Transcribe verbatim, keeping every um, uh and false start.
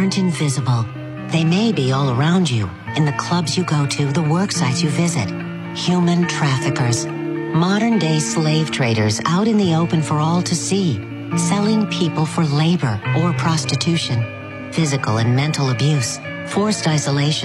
aren't invisible. They may be all around you, in the clubs you go to, the work sites you visit. Human traffickers. Modern-day slave traders out in the open for all to see, selling people for labor or prostitution. Physical and mental abuse, forced isolation,